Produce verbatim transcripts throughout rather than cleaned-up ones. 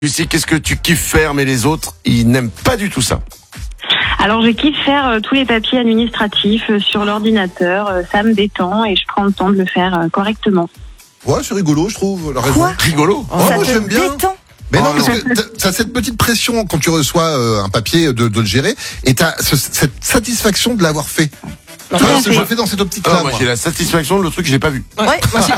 Lucie, qu'est-ce que tu kiffes faire, mais les autres, ils n'aiment pas du tout ça. Alors, je kiffe faire euh, tous les papiers administratifs euh, sur l'ordinateur. Euh, ça me détend et je prends le temps de le faire euh, correctement. Ouais, c'est rigolo, je trouve. La raison. Quoi Rigolo. Oh, Ça moi, te j'aime bien. détend. Mais non, Oh, parce non. que t'as- t'as cette petite pression quand tu reçois euh, un papier de, de le gérer, et t'as ce- cette satisfaction de l'avoir fait. Tu vois, à je fait. le fais dans cette optique-là. Ah, moi, moi. j'ai la satisfaction de le truc que je n'ai pas vu. Ouais,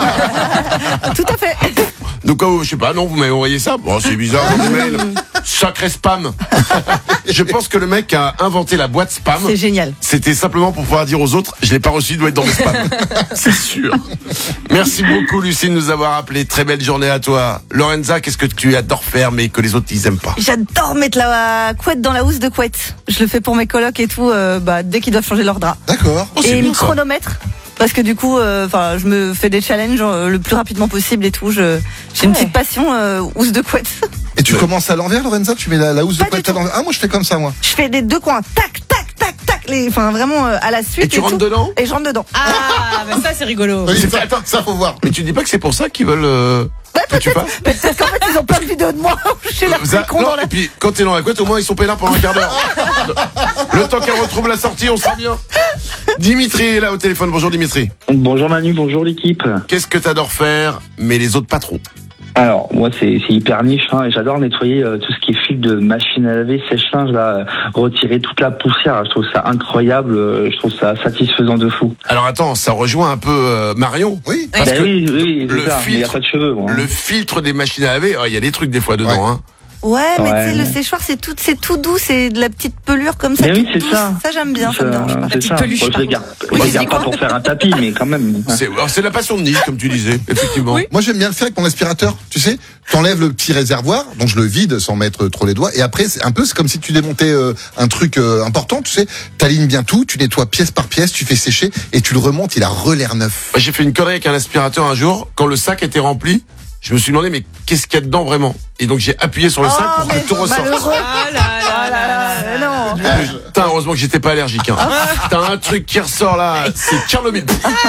tout à fait. Donc, oh, je sais pas, non, vous m'avez envoyé ça. Bon, c'est bizarre, mon email. Sacré spam. Je pense que le mec a inventé la boîte spam. C'est génial. C'était simplement pour pouvoir dire aux autres, je l'ai pas reçu, il doit être dans mes spams. C'est sûr. Merci beaucoup, Lucie, de nous avoir appelé. Très belle journée à toi. Lorenza, qu'est-ce que tu adores faire, mais que les autres, ils aiment pas? J'adore mettre la couette dans la housse de couette. Je le fais pour mes colocs et tout, euh, bah, dès qu'ils doivent changer leur drap. D'accord. Oh, c'est Et bien, me ça. chronomètre. Parce que du coup, enfin, je me fais des challenges euh, le plus rapidement possible et tout. Je, j'ai une Ouais. petite passion euh, housse de couette. Et tu Ouais. commences à l'envers, Lorenza? Tu mets la, la housse de Pas du couette à tout. l'envers? Ah, moi, je fais comme ça, moi. Je fais les deux coins, tac, tac, tac, tac, les, enfin vraiment euh, à la suite. Et tu rentres tout. dedans? Et je rentre dedans. Ah, bah ça c'est rigolo. Oui, c'est ça, pas- attends. ça, faut voir. Mais tu dis pas que c'est pour ça qu'ils veulent euh, Ouais, que tu peut-être, fasses? peut-être qu'en fait ils ont plein de vidéos de moi où je suis là Ça- con non, dans la. et puis quand t'es dans la couette, au moins ils sont peinards pendant un quart d'heure. Le temps qu'elle retrouve la sortie, on sera bien. Dimitri est là au téléphone. Bonjour Dimitri. Bonjour Manu, bonjour l'équipe. Qu'est-ce que t'adores faire, mais les autres pas trop? Alors moi c'est c'est hyper niche, hein, et j'adore nettoyer euh, tout ce qui est fil de machine à laver, sèche-linge, là, euh, retirer toute la poussière. Je trouve ça incroyable, euh, je trouve ça satisfaisant de fou. Alors attends, ça rejoint un peu euh, Marion. Oui. Parce Ben que oui, oui, le c'est ça, mais il n'y a filtre- pas de cheveux. Moi, hein. Le filtre des machines à laver, oh, il y a des trucs des fois dedans. Ouais. Hein. Ouais, mais Ouais. tu sais, le séchoir c'est tout, c'est tout doux, c'est de la petite pelure comme ça. Mais oui, toute c'est douce. ça. Ça j'aime bien, ça me dérange pas. c'est ça. peluche, Bon, je par les garde, Oui, je les c'est garde pas quoi pour faire un tapis, mais quand même. hein. C'est alors, c'est la passion de Nice, comme tu disais, effectivement. Oui. Moi, j'aime bien le faire avec mon aspirateur. Tu sais, t'enlèves le petit réservoir, donc je le vide sans mettre trop les doigts. Et après, c'est un peu, c'est comme si tu démontais euh, un truc euh, important. Tu sais, t'alignes bien tout, tu nettoies pièce par pièce, tu fais sécher et tu le remontes. Il a rel'air neuf. Moi, j'ai fait une connerie avec un aspirateur un jour. Quand le sac était rempli, je me suis demandé, mais qu'est-ce qu'il y a dedans vraiment? Et donc j'ai appuyé sur le sac Oh, pour que mais tout ressorte. malheureux. Ah là Ah là là là, mais non. Putain, heureusement que j'étais pas allergique. Hein. T'as un truc qui ressort là, c'est Tchernobyl.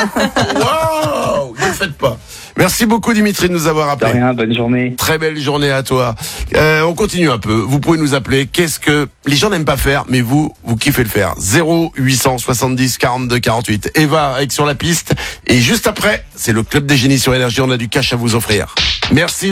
Waouh, ne le faites pas. Merci beaucoup Dimitri de nous avoir De appelé. rien, bonne journée. Très belle journée à toi. Euh, on continue un peu. Vous pouvez nous appeler. Qu'est-ce que les gens n'aiment pas faire, mais vous, vous kiffez le faire. zéro huit cent soixante-dix quarante-deux quarante-huit. Eva avec sur la piste. Et juste après, c'est le Club des Génies sur Énergie. On a du cash à vous offrir. Merci.